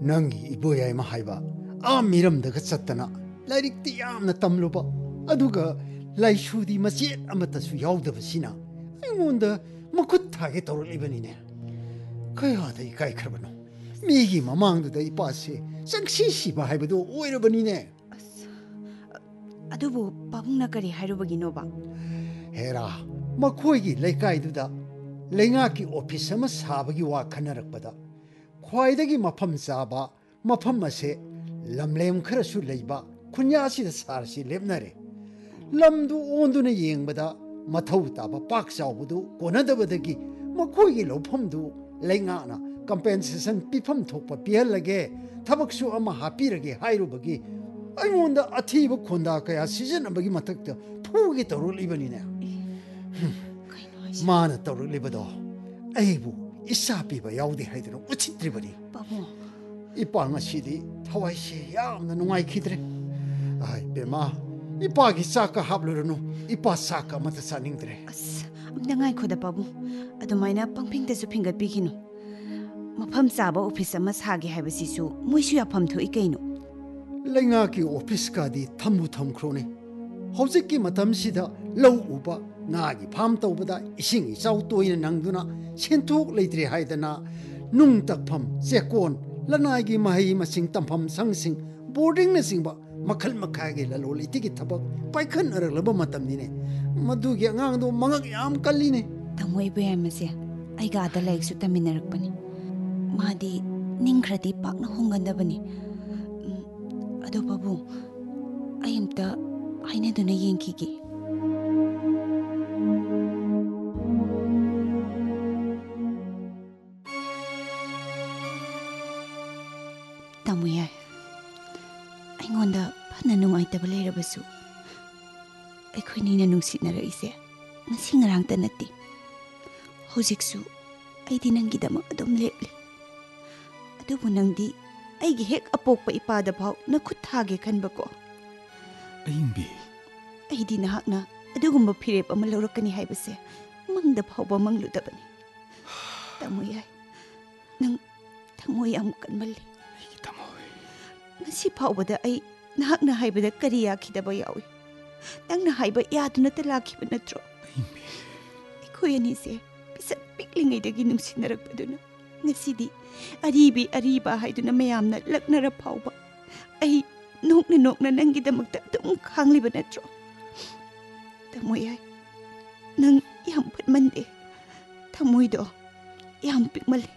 ꯅꯪꯒꯤ ꯏꯕꯣꯌꯥꯏ ꯑꯃ ꯍꯥꯏꯕ ꯃꯤꯔꯝꯗꯒ ꯆꯠꯇꯅ ꯂꯥꯏꯔꯤꯛꯇꯤ ꯌꯥꯝꯅ ꯇꯝꯂꯨꯕ ꯑꯗꯨꯒ ꯂꯥꯏꯁꯨꯗꯤ ꯃꯆꯦꯠ ꯑꯃꯠꯇꯁꯨ ꯌꯥꯎꯗꯕꯁꯤꯅ ꯑꯩꯉꯣꯟꯗ ꯃꯈꯨꯠ ꯊꯥꯒꯦ ꯇꯧꯔꯛꯂꯤꯕꯅꯤꯅꯦ ꯀꯌꯥꯗ ꯏꯀꯥꯏꯈ꯭ꯔꯕꯅꯣ ꯃꯤꯒꯤ ꯃꯃꯥꯡꯗꯨꯗ ꯏꯄꯥꯁꯦ ꯆꯪꯁꯤ ꯁꯤꯕ ꯍꯥꯏꯕꯗꯨ ꯑꯣꯏꯔꯕꯅꯤꯅꯦ ꯑꯗꯨꯕꯨ ꯄꯥꯕꯨꯡꯅ ꯀꯔꯤ ꯍꯥꯏꯔꯨꯕꯒꯤꯅꯣꯕ ꯍꯦꯔꯥ ꯃꯈꯣꯏꯒꯤ ꯂꯩꯀꯥꯏꯗꯨꯗ ꯂꯩꯉꯥꯛꯀꯤ ꯑꯣꯐꯤꯁ ꯑꯃ ꯁꯥꯕꯒꯤ ꯋꯥ ꯈꯟꯅꯔꯛꯄꯗ ꯈ꯭ꯋꯥꯏꯗꯒꯤ ꯃꯐꯝ ꯆꯥꯕ ꯃꯐꯝ ꯑꯁꯦ ꯂꯝꯂꯦꯝ ꯈꯔꯁꯨ ꯂꯩꯕ ꯈꯨꯟꯌꯥꯁꯤꯗ ꯁꯥꯔꯁꯤ ꯂꯦꯞꯅꯔꯦ ꯂꯝꯗꯨ ꯑꯣꯟꯗꯨꯅ ꯌꯦꯡꯕꯗ ꯃꯊꯧ ꯇꯥꯕ ꯄꯥꯛ ꯆꯥꯎꯕꯗꯨ ꯀꯣꯟꯅꯗꯕꯗꯒꯤ ꯃꯈꯣꯏꯒꯤ ꯂꯧꯐꯝꯗꯨ ꯂꯩꯉꯥꯛꯅ ꯀꯝꯄꯦꯟꯁꯦꯁꯟ ꯄꯤꯐꯝ ꯊꯣꯛꯄ ꯄꯤꯍꯜꯂꯒꯦ ꯊꯕꯛꯁꯨ ꯑꯃ ꯍꯥꯞꯄꯤꯔꯒꯦ ꯍꯥꯏꯔꯨꯕꯒꯤ ꯑꯩꯉꯣꯟꯗ ꯑꯊꯤꯕ ꯈꯣꯟꯗꯥ ꯀꯌꯥ ꯁꯤꯖꯤꯟꯅꯕꯒꯤ ꯃꯊꯛꯇ ꯐꯨꯒꯦ ꯇꯧꯔꯛꯂꯤꯕꯅꯤꯅꯦ ꯃꯥꯅ ꯇꯧꯔꯛꯂꯤꯕꯗꯣ ꯑꯩꯕꯨ ꯏꯆꯥ ꯄꯤꯕ ꯌꯥꯎꯗꯦ ꯍꯥꯏꯗꯨꯅ ꯎꯠꯁꯤꯠꯇ꯭ꯔꯤꯕꯅꯤ ꯏꯄꯥ ꯉꯁꯤꯗꯤ ꯊꯋꯥꯏꯁꯦ ꯌꯥꯝꯅ ꯅꯨꯡꯉꯥꯏꯈꯤꯗ꯭ꯔꯦ ꯕꯦꯃꯥ ꯏꯄꯥꯒꯤ ꯆꯥꯛꯀ ꯍꯥꯞꯂꯨꯔꯅꯨ ꯏꯄꯥ ꯆꯥꯛꯀ ꯑꯃꯠꯇ ꯆꯥꯅꯤꯡꯗ꯭ꯔꯦ ꯑꯝꯇ ꯉꯥꯏꯈꯣꯗ ꯄꯥꯕꯨꯡ ꯑꯗꯨꯃꯥꯏꯅ ꯄꯪꯐꯤꯡꯗꯁꯨ ꯐꯤꯡꯒꯠꯄꯤꯈꯤꯅꯨ ꯃꯐꯝ ꯆꯥꯕ ꯑꯣꯐꯤꯁ ꯑꯃ ꯁꯥꯒꯦ ꯍꯥꯏꯕꯁꯤꯁꯨ ꯃꯣꯏꯁꯨ ꯌꯥꯐꯝ ꯊꯣꯛꯏ ꯀꯩꯅꯣ ꯂꯩꯉꯥꯛꯀꯤ ꯑꯣꯐꯤꯁꯀꯗꯤ ꯊꯝꯕꯨ ꯊꯝꯈ꯭ꯔꯣꯅꯦ ꯍꯧꯖꯤꯛꯀꯤ ꯃꯇꯝꯁꯤꯗ ꯂꯧ ꯎꯕ ꯉꯥꯒꯤ ꯐꯥꯝ ꯇꯧꯕꯗ ꯏꯁꯤꯡ ꯏꯆꯥꯎ ꯇꯣꯏꯅ ꯅꯪꯗꯨꯅ ꯁꯦꯟꯊꯣꯛ ꯂꯩꯇ꯭ꯔꯦ ꯍꯥꯏꯗꯅ ꯅꯨꯡ ꯇꯛꯐꯝ ꯆꯦꯛꯀꯣꯟ ꯂꯅꯥꯏꯒꯤ ꯃꯍꯩ ꯃꯁꯤꯡ ꯇꯝꯐꯝ ꯁꯪꯁꯤꯡ ꯕꯣꯔꯗꯤꯡꯅꯆꯤꯡꯕ ꯃꯈꯜ ꯃꯈꯥꯒꯤ ꯂꯂꯣꯟ ꯏꯇꯤꯛꯀꯤ ꯊꯕꯛ ꯄꯥꯏꯈꯠꯅꯔꯛꯂꯕ ꯃꯇꯝꯅꯤꯅꯦ ꯃꯗꯨꯒꯤ ꯑꯉꯥꯡꯗꯣ ꯃꯉꯛ ꯌꯥꯝ ꯀꯜꯂꯤꯅꯦ ꯇꯥꯃꯣ ꯏꯕꯣꯌꯥꯏꯃꯁꯦ ꯑꯩꯒ ꯑꯥꯗ ꯂꯥꯏꯔꯤꯛꯁꯨ ꯇꯝꯃꯤꯟꯅꯔꯛꯄꯅꯤ ꯃꯥꯗꯤ ꯅꯤꯡꯈ꯭ꯔꯗꯤ ꯄꯥꯛꯅ ꯍꯣꯡꯒꯟꯗꯕꯅꯤ ꯑꯗꯣ ꯄꯥꯕꯨꯡ ꯑꯩ ꯑꯝꯇ ꯍꯥꯏꯅꯗꯨꯅ ꯌꯦꯡꯈꯤꯒꯦ ꯇꯥꯃꯣ ꯌꯥꯏ ꯑꯩꯉꯣꯟꯗ ꯐꯅ ꯅꯨꯡꯉꯥꯏꯇꯕ ꯂꯩꯔꯕꯁꯨ ꯑꯩꯈꯣꯏꯅꯤꯅ ꯅꯨꯡꯁꯤꯅꯔꯛꯏꯁꯦ ꯉꯁꯤ ꯉꯔꯥꯡꯇ ꯅꯠꯇꯦ ꯍꯧꯖꯤꯛꯁꯨ ꯑꯩꯗꯤ ꯅꯪꯒꯤꯗꯃꯛ ꯑꯗꯨꯝ ꯂꯦꯞꯂꯤ ꯑꯗꯨꯕꯨ ꯅꯪꯗꯤ ꯑꯩꯒꯤ ꯍꯦꯛ ꯑꯄꯣꯛꯄ ꯏꯄꯥꯗ ꯐꯥꯎ ꯅꯈꯨꯠ ꯊꯥꯒꯦ ꯈꯟꯕꯀꯣ ꯑꯌꯤꯡꯕꯤ ꯑꯩꯗꯤ ꯅꯍꯥꯛꯅ ꯑꯗꯨꯒꯨꯝꯕ ꯐꯤꯔꯦꯞ ꯑꯃ ꯂꯧꯔꯛꯀꯅꯤ ꯍꯥꯏꯕꯁꯦ ꯃꯪꯗ ꯐꯥꯎꯕ ꯃꯪꯂꯨꯗꯕꯅꯤ ꯇꯥꯃꯣ ꯌꯥꯏ ꯅꯪ ꯊꯃꯣꯏ ꯌꯥꯝ ꯀꯟꯃꯜꯂꯤ ꯑꯩꯒꯤ ꯊꯃꯣꯏ ꯉꯁꯤ ꯐꯥꯎꯕꯗ ꯑꯩ ꯅꯍꯥꯛꯅ ꯍꯥꯏꯕꯗ ꯀꯔꯤ ꯌꯥꯈꯤꯗꯕ ꯌꯥꯎꯏ ꯅꯪꯅ ꯍꯥꯏꯕ ꯌꯥꯗꯨꯅꯇ ꯂꯥꯛꯈꯤꯕ ꯅꯠꯇ꯭ꯔꯣ ꯑꯩꯈꯣꯏ ꯑꯅꯤꯁꯦ ꯄꯤꯁꯛ ꯄꯤꯛꯂꯤꯉꯩꯗꯒꯤ ꯅꯨꯡꯁꯤꯅꯔꯛꯄꯗꯨꯅ ꯉꯁꯤꯗꯤ ꯑꯔꯤꯕꯤ ꯑꯔꯤꯕ ꯍꯥꯏꯗꯨꯅ ꯃꯌꯥꯝꯅ ꯂꯛꯅꯔ ꯐꯥꯎꯕ ꯑꯩ ꯅꯣꯛꯅ ꯅꯣꯛꯅ ꯅꯪꯒꯤꯗꯃꯛꯇ ꯑꯗꯨꯝ ꯈꯥꯡꯂꯤꯕ ꯅꯠꯇ꯭ꯔꯣ ꯇꯥꯃꯣ ꯌꯥꯏ ꯅꯪ ꯌꯥꯝ ꯐꯠꯃꯟꯗꯦ ꯊꯃꯣꯏꯗꯣ ꯌꯥꯝ ꯄꯤꯛꯃꯜꯂꯤ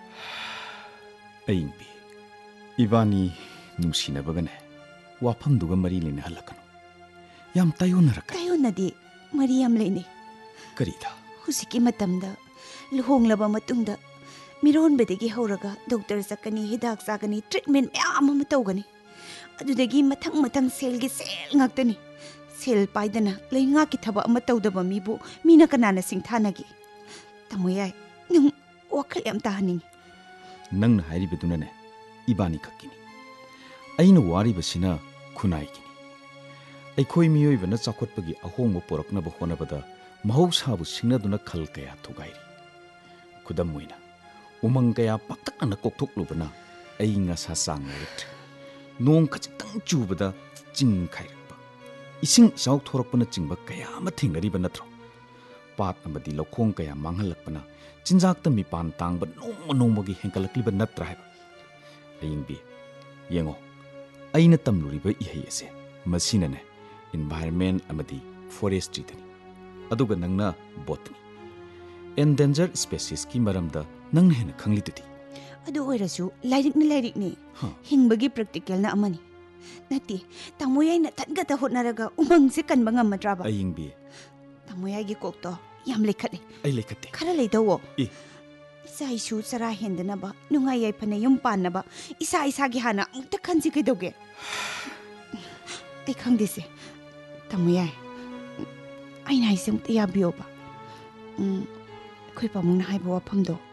ꯑꯌꯤꯡꯕꯤ ꯏꯕꯥꯅꯤ ꯅꯨꯡꯁꯤꯅꯕꯒꯅꯦ ꯋꯥꯐꯝꯗꯨꯒ ꯃꯔꯤ ꯂꯩꯅꯍꯜꯂꯛꯀꯅꯨ ꯌꯥꯝ ꯇꯥꯏꯌꯣꯟꯅꯔꯛꯀꯅꯤ ꯇꯥꯏꯌꯣꯟꯅꯗꯤ ꯃꯔꯤ ꯌꯥꯝ ꯂꯩꯅꯩ ꯀꯔꯤꯗ ꯍꯧꯖꯤꯛꯀꯤ ꯃꯇꯝꯗ ꯂꯨꯍꯣꯡꯂꯕ ꯃꯇꯨꯡꯗ ꯃꯤꯔꯣꯟꯕꯗꯒꯤ ꯍꯧꯔꯒ ꯗꯣꯛꯇꯔ ꯆꯠꯀꯅꯤ ꯍꯤꯗꯥꯛ ꯆꯥꯒꯅꯤ ꯇ꯭ꯔꯤꯠꯃꯦꯟ ꯃꯌꯥꯝ ꯑꯃ ꯇꯧꯒꯅꯤ ꯑꯗꯨꯗꯒꯤ ꯃꯊꯪ ꯃꯊꯪ ꯁꯦꯜꯒꯤ ꯁꯦꯜ ꯉꯥꯛꯇꯅꯤ ꯁꯦꯜ ꯄꯥꯏꯗꯅ ꯂꯩꯉꯥꯛꯀꯤ ꯊꯕꯛ ꯑꯃ ꯇꯧꯗꯕ ꯃꯤꯕꯨ ꯃꯤꯅ ꯀꯅꯥꯅ ꯁꯤꯡꯊꯥꯅꯒꯦ ꯇꯥꯃꯣ ꯌꯥꯏ ꯅꯪ ꯋꯥꯈꯜ ꯌꯥꯝ ꯇꯥꯍꯟꯅꯤꯡꯉꯤ ꯅꯪꯅ ꯍꯥꯏꯔꯤꯕꯗꯨꯅꯅꯦ ꯏꯕꯥꯅꯤ ꯈꯛꯀꯤꯅꯤ ꯑꯩꯅ ꯋꯥꯔꯤꯕꯁꯤꯅ ꯈꯨꯟꯅꯥꯏꯒꯤꯅꯤ ꯑꯩꯈꯣꯏ ꯃꯤꯑꯣꯏꯕꯅ ꯆꯥꯎꯈꯠꯄꯒꯤ ꯑꯍꯣꯡꯕ ꯄꯣꯔꯛꯅꯕ ꯍꯣꯠꯅꯕꯗ ꯃꯍꯧꯁꯥꯕꯨ ꯁꯤꯡꯅꯗꯨꯅ ꯈꯜ ꯀꯌꯥ ꯊꯨꯒꯥꯏꯔꯤ ꯈꯨꯗꯝ ꯑꯣꯏꯅ ꯎꯃꯪ ꯀꯌꯥ ꯄꯥꯛꯇꯛꯅꯅ ꯀꯣꯛꯊꯣꯛꯂꯨꯕꯅ ꯑꯏꯪ ꯑꯁꯥ ꯆꯥꯡ ꯅꯥꯏꯔꯛꯇ꯭ꯔꯦ ꯅꯣꯡ ꯈꯖꯤꯛꯇꯪ ꯆꯨꯕꯗ ꯆꯤꯡ ꯈꯥꯏꯔꯛꯄ ꯏꯁꯤꯡ ꯏꯆꯥꯎ ꯊꯣꯔꯛꯄꯅꯆꯤꯡꯕ ꯀꯌా ꯑꯃ ꯊꯦꯡꯅꯔꯤꯕ ꯅꯠꯇ꯭ꯔꯣ ꯄꯥꯠ ꯑꯃꯗꯤ ꯂꯧꯈꯣꯡ ꯀꯌꯥ ꯃꯥꯡꯍꯜꯂꯛꯄꯅ ꯆꯤꯟꯖꯥꯛꯇ ꯃꯤꯄꯥꯟ ꯇꯥꯡꯕ ꯅꯣꯡꯃ ꯅꯣꯡꯃꯒꯤ ꯍꯦꯟꯒꯠꯂꯛꯂꯤꯕ ꯅꯠꯇ꯭ꯔꯥ ꯍꯥꯏꯕ ꯑꯌꯤꯡꯕꯤ ꯌꯦꯡꯉꯣ ꯑꯩꯅ ꯇꯝꯂꯨꯔꯤꯕ ꯏꯍꯩ ꯑꯁꯦ ꯃꯁꯤꯅꯅꯦ ꯏꯟꯚꯥꯏꯔꯟꯃꯦꯟ ꯑꯃꯗꯤ ꯐꯣꯔꯦꯁꯇ꯭ꯔꯤꯗꯅꯤ ꯑꯗꯨꯒ ꯅꯪꯅ ꯕꯣꯇꯅꯤ ꯑꯦꯟꯗꯦꯟꯖꯔ ꯁ꯭ꯄꯦꯁꯤꯁꯀꯤ ꯃꯔꯝꯗ ꯅꯪꯅ ꯍꯦꯟꯅ ꯈꯪꯂꯤꯗꯨꯗꯤ ꯑꯗꯨ ꯑꯣꯏꯔꯁꯨ ꯂꯥꯏꯔꯤꯛꯅ ꯂꯥꯏꯔꯤꯛꯅꯤ ꯍꯤꯡꯕꯒꯤ ꯄ꯭ꯔꯦꯛꯇꯤꯀꯦꯜꯅ ꯑꯃꯅꯤ ꯅꯠꯇꯦ ꯇꯥꯃꯣ ꯌꯥꯏꯅ ꯊꯟꯒꯇ ꯍꯣꯠꯅꯔꯒ ꯎꯃꯪꯁꯦ ꯀꯟꯕ ꯉꯝꯃꯗ꯭ꯔꯥꯕ ꯑꯌꯤꯡꯕꯤ ꯇꯥꯃꯣ ꯌꯥꯏꯒꯤ ꯀꯣꯛꯇꯣ ꯌꯥꯝ ꯂꯩꯈꯠꯂꯦ ꯑꯩ ꯂꯩꯈꯠꯇꯦ ꯈꯔ ꯂꯩꯗꯧꯋꯣ ꯑꯦ ꯏꯆꯥ ꯏꯁꯨ ꯆꯔꯥ ꯍꯦꯟꯗꯅꯕ ꯅꯨꯡꯉꯥꯏ ꯌꯥꯏꯐꯅ ꯌꯨꯝ ꯄꯥꯟꯅꯕ ꯏꯁꯥ ꯏꯁꯥꯒꯤ ꯍꯥꯟꯅ ꯑꯃꯨꯛꯇ ꯈꯟꯁꯤ ꯀꯩꯗꯧꯒꯦ ꯑꯩ ꯈꯪꯗꯦꯁꯦ ꯇꯥꯃꯣ ꯌꯥꯏ ꯑꯩꯅ ꯍꯥꯏꯁꯦ ꯑꯃꯨꯛꯇ ꯌꯥꯕꯤꯌꯣꯕ ꯑꯩꯈꯣꯏ ꯄꯥꯕꯨꯡꯅ ꯍꯥꯏꯕ ꯋꯥꯐꯝꯗꯣ